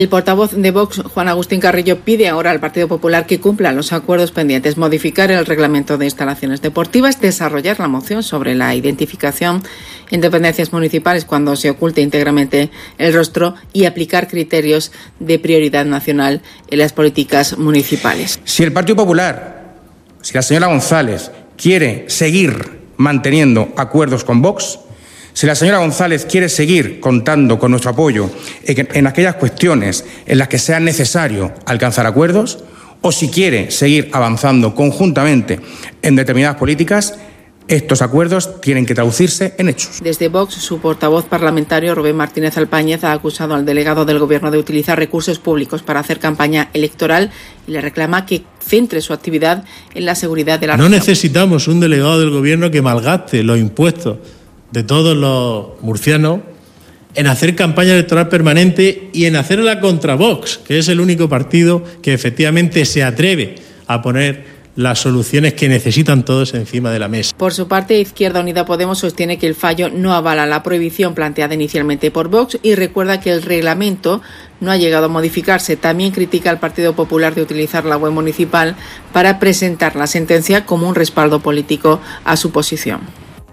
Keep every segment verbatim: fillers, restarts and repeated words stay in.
El portavoz de Vox, Juan Agustín Carrillo, pide ahora al Partido Popular que cumpla los acuerdos pendientes, modificar el reglamento de instalaciones deportivas, desarrollar la moción sobre la identificación en dependencias municipales cuando se oculte íntegramente el rostro y aplicar criterios de prioridad nacional en las políticas municipales. Si el Partido Popular, si la señora González quiere seguir manteniendo acuerdos con Vox, si la señora González quiere seguir contando con nuestro apoyo en aquellas cuestiones en las que sea necesario alcanzar acuerdos, o si quiere seguir avanzando conjuntamente en determinadas políticas, estos acuerdos tienen que traducirse en hechos. Desde Vox, su portavoz parlamentario, Rubén Martínez Alpáñez, ha acusado al delegado del Gobierno de utilizar recursos públicos para hacer campaña electoral y le reclama que centre su actividad en la seguridad de la No región. necesitamos un delegado del Gobierno que malgaste los impuestos de todos los murcianos en hacer campaña electoral permanente y en hacerla contra Vox, que es el único partido que efectivamente se atreve a poner las soluciones que necesitan todos encima de la mesa. Por su parte, Izquierda Unida Podemos sostiene que el fallo no avala la prohibición planteada inicialmente por Vox y recuerda que el reglamento no ha llegado a modificarse. También critica al Partido Popular de utilizar la web municipal para presentar la sentencia como un respaldo político a su posición.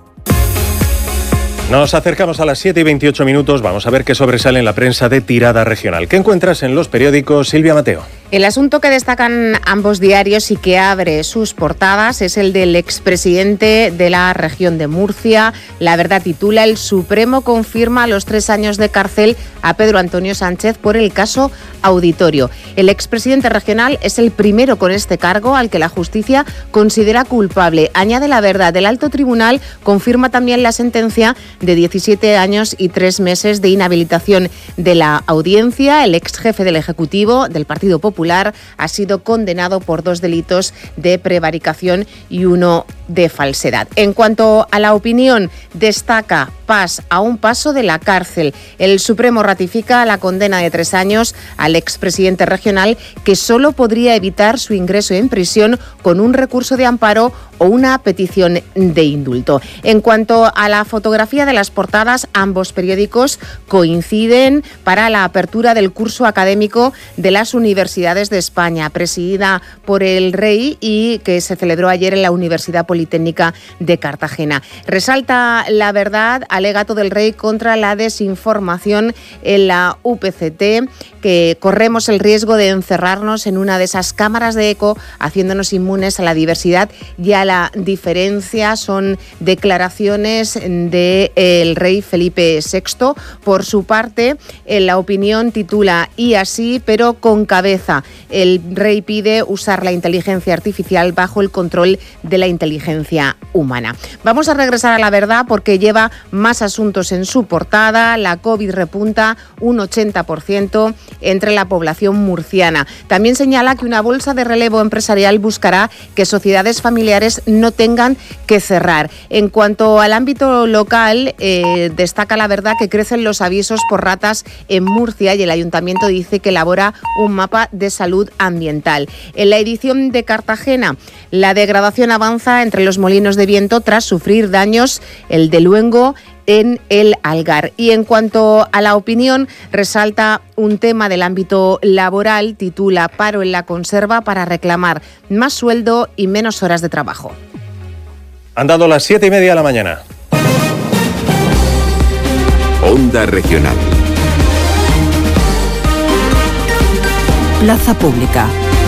Nos acercamos a las siete y veintiocho minutos. Vamos a ver qué sobresale en la prensa de tirada regional. ¿Qué encuentras en los periódicos, Silvia Mateo? El asunto que destacan ambos diarios y que abre sus portadas es el del expresidente de la región de Murcia. La Verdad titula: El Supremo confirma los tres años de cárcel a Pedro Antonio Sánchez por el caso Auditorio. El expresidente regional es el primero con este cargo al que la justicia considera culpable. Añade La Verdad: el alto tribunal confirma también la sentencia de diecisiete años y tres meses de inhabilitación de la audiencia. El ex jefe del Ejecutivo del Partido Popular ha sido condenado por dos delitos de prevaricación y uno de falsedad. En cuanto a La Opinión, destaca: Paz a un paso de la cárcel. El Supremo ratifica la condena de tres años al expresidente regional, que solo podría evitar su ingreso en prisión con un recurso de amparo o una petición de indulto. En cuanto a la fotografía de las portadas, ambos periódicos coinciden para la apertura del curso académico de las universidades de España, presidida por el Rey y que se celebró ayer en la Universidad Politécnica de Cartagena. Resalta La Verdad: alegato del Rey contra la desinformación en la U P C T, que corremos el riesgo de encerrarnos en una de esas cámaras de eco, haciéndonos inmunes a la diversidad y a la diferencia. Son declaraciones del Rey Felipe sexto. Por su parte, en La Opinión titula: Y así, pero con cabeza. El Rey pide usar la inteligencia artificial bajo el control de la inteligencia humana. Vamos a regresar a La Verdad porque lleva más asuntos en su portada. La COVID repunta un ochenta por ciento entre la población murciana. También señala que una bolsa de relevo empresarial buscará que sociedades familiares no tengan que cerrar. En cuanto al ámbito local, eh, destaca La Verdad que crecen los avisos por ratas en Murcia y el ayuntamiento dice que elabora un mapa de salud ambiental. En la edición de Cartagena, la degradación avanza entre los molinos de viento tras sufrir daños el de Luengo en el Algar. Y en cuanto a La Opinión, resalta un tema del ámbito laboral, titula: Paro en la conserva para reclamar más sueldo y menos horas de trabajo. Han dado las siete y media de la mañana. Onda Regional. Plaza Pública.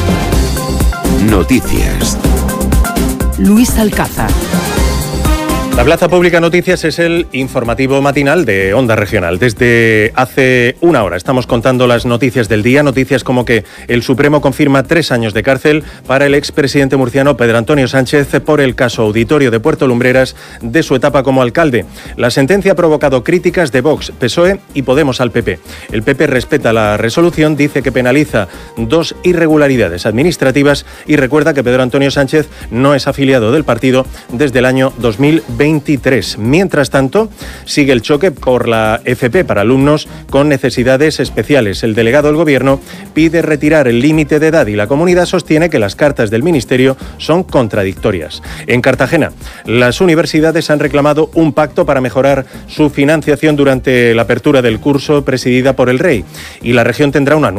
Noticias. Luis Alcázar. La Plaza Pública Noticias es el informativo matinal de Onda Regional. Desde hace una hora estamos contando las noticias del día, noticias como que el Supremo confirma tres años de cárcel para el expresidente murciano Pedro Antonio Sánchez por el caso Auditorio de Puerto Lumbreras de su etapa como alcalde. La sentencia ha provocado críticas de Vox, P S O E y Podemos al P P. El P P respeta la resolución, dice que penaliza dos irregularidades administrativas y recuerda que Pedro Antonio Sánchez no es afiliado del partido desde el año dos mil veinte. veintitrés. Mientras tanto, sigue el choque por la F P para alumnos con necesidades especiales. El delegado del Gobierno pide retirar el límite de edad y la comunidad sostiene que las cartas del Ministerio son contradictorias. En Cartagena, las universidades han reclamado un pacto para mejorar su financiación durante la apertura del curso presidida por el Rey, y la región tendrá una nueva